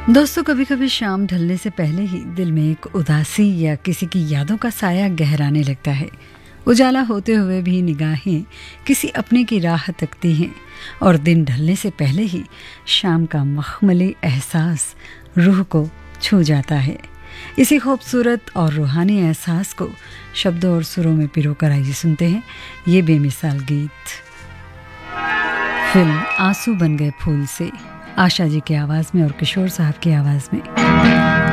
दोस्तों, कभी कभी शाम ढलने से पहले ही दिल में एक उदासी या किसी की यादों का साया गहराने लगता है। उजाला होते हुए भी निगाहें किसी अपने की राह तकती हैं और दिन ढलने से पहले ही शाम का मखमली एहसास रूह को छू जाता है। इसी खूबसूरत और रूहानी एहसास को शब्दों और सुरों में पिरोकर आइए सुनते हैं ये बेमिसाल गीत। फिल्म आंसू बन गए फूल से आशा जी की आवाज़ में और किशोर साहब की आवाज़ में।